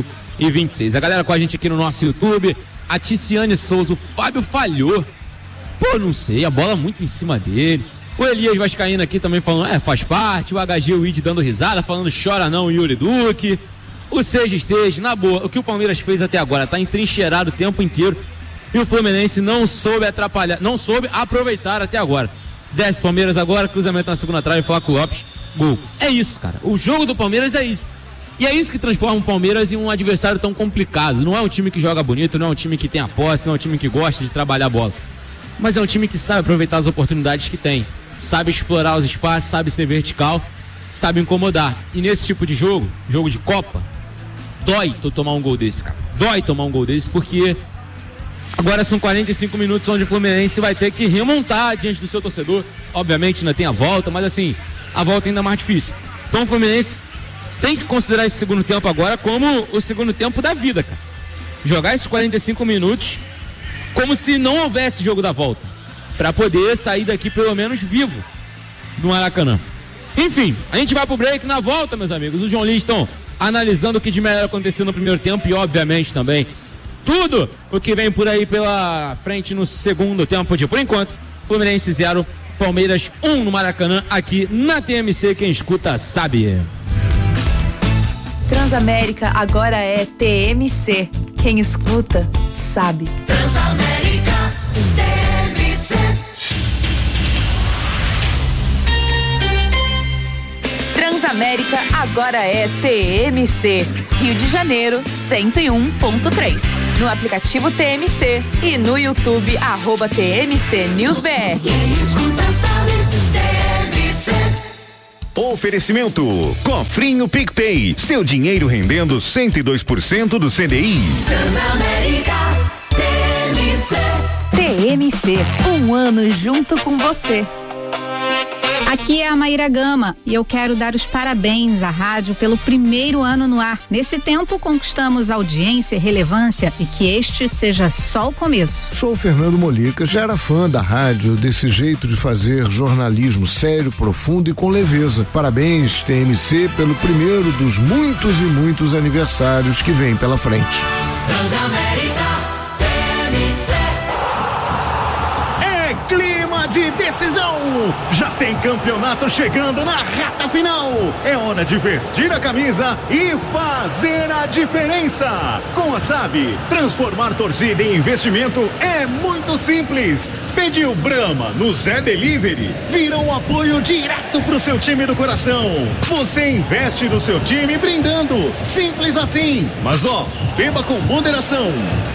2026. A galera com a gente aqui no nosso YouTube, a Ticiane Souza, o Fábio falhou, não sei, a bola muito em cima dele. O Elias Vascaíno aqui também falando, faz parte, o HG Wid dando risada, falando chora não, Yuri Duque. O Seja Esteja, na boa, o que o Palmeiras fez até agora, tá entrincheirado o tempo inteiro e o Fluminense não soube atrapalhar, não soube aproveitar até agora. Desce Palmeiras agora, cruzamento na segunda trave, Flaco Lopes, gol. É isso, cara, o jogo do Palmeiras é isso. E é isso que transforma o Palmeiras em um adversário tão complicado. Não é um time que joga bonito, não é um time que tem a posse, não é um time que gosta de trabalhar a bola. Mas é um time que sabe aproveitar as oportunidades que tem, sabe explorar os espaços, sabe ser vertical, sabe incomodar. E nesse tipo de jogo de Copa, dói tu tomar um gol desse, cara. Dói tomar um gol desse, porque agora são 45 minutos onde o Fluminense vai ter que remontar diante do seu torcedor. Obviamente ainda tem a volta, mas assim, a volta ainda é mais difícil. Então o Fluminense tem que considerar esse segundo tempo agora como o segundo tempo da vida, cara. Jogar esses 45 minutos como se não houvesse jogo da volta, para poder sair daqui pelo menos vivo do Maracanã. Enfim, a gente vai pro break. Na volta, meus amigos, os jornalistas estão analisando o que de melhor aconteceu no primeiro tempo e, obviamente, também tudo o que vem por aí pela frente no segundo tempo. Por enquanto, Fluminense 0, Palmeiras 1 no Maracanã, aqui na TMC. Quem escuta sabe. Transamérica agora é TMC. Quem escuta sabe. Transamérica TMC. Transamérica agora é TMC. Rio de Janeiro 101.3. No aplicativo TMC e no YouTube @TMC News BR. Quem escuta sabe, TMC. Oferecimento Cofrinho PicPay, seu dinheiro rendendo 102% do CDI. Transamérica TMC. TMC, um ano junto com você. Aqui é a Maíra Gama e eu quero dar os parabéns à rádio pelo primeiro ano no ar. Nesse tempo conquistamos audiência e relevância e que este seja só o começo. Sou o Fernando Molica, já era fã da rádio, desse jeito de fazer jornalismo sério, profundo e com leveza. Parabéns, TMC, pelo primeiro dos muitos e muitos aniversários que vem pela frente. Transamérica TMC. É clima de decisão. Já tem campeonato chegando na reta final. É hora de vestir a camisa e fazer a diferença. Com a SAB, transformar torcida em investimento é muito simples. Pediu Brahma no Zé Delivery, vira um apoio direto pro seu time do coração. Você investe no seu time brindando. Simples assim. Mas beba com moderação.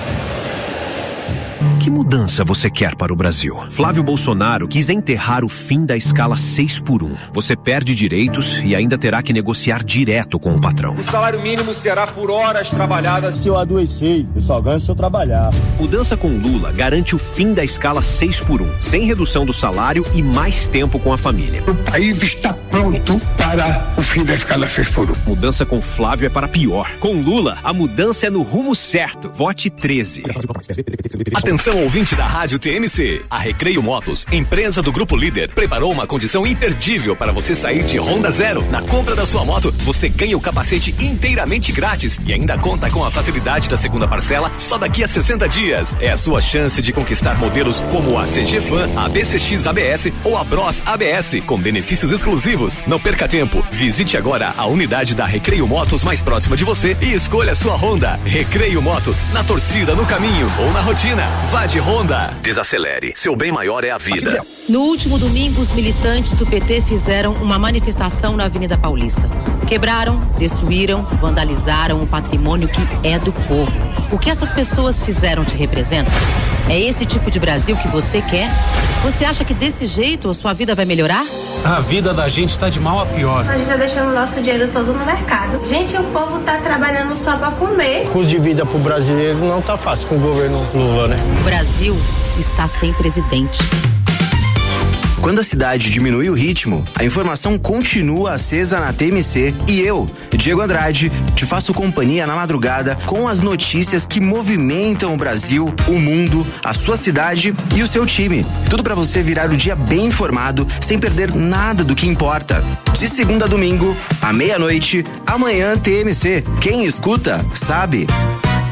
Que mudança você quer para o Brasil? Flávio Bolsonaro quis enterrar o fim da escala 6x1. Você perde direitos e ainda terá que negociar direto com o patrão. O salário mínimo será por horas trabalhadas. Se eu adoecer, eu só ganho se eu trabalhar. Mudança com Lula garante o fim da escala 6x1, sem redução do salário e mais tempo com a família. O país está pronto para o fim da escala 6x1. Mudança com Flávio é para pior. Com Lula, a mudança é no rumo certo. Vote 13. Atenção, ouvinte da Rádio TMC. A Recreio Motos, empresa do Grupo Líder, preparou uma condição imperdível para você sair de Honda Zero. Na compra da sua moto, você ganha o capacete inteiramente grátis e ainda conta com a facilidade da segunda parcela só daqui a 60 dias. É a sua chance de conquistar modelos como a CG Fan, a BCX ABS ou a Bros ABS, com benefícios exclusivos. Não perca tempo. Visite agora a unidade da Recreio Motos mais próxima de você e escolha a sua Honda. Recreio Motos, na torcida, no caminho ou na rotina. Vá de Honda. Desacelere. Seu bem maior é a vida. No último domingo, os militantes do PT fizeram uma manifestação na Avenida Paulista. Quebraram, destruíram, vandalizaram o patrimônio que é do povo. O que essas pessoas fizeram te representa? É esse tipo de Brasil que você quer? Você acha que desse jeito a sua vida vai melhorar? A vida da gente tá de mal a pior. A gente tá deixando o nosso dinheiro todo no mercado. Gente, o povo tá trabalhando só pra comer. O custo de vida pro brasileiro não tá fácil com o governo Lula, né? O Brasil está sem presidente. Quando a cidade diminui o ritmo, a informação continua acesa na TMC e eu, Diego Andrade, te faço companhia na madrugada com as notícias que movimentam o Brasil, o mundo, a sua cidade e o seu time. Tudo para você virar o dia bem informado, sem perder nada do que importa. De segunda a domingo, à meia-noite, amanhã TMC. Quem escuta, sabe.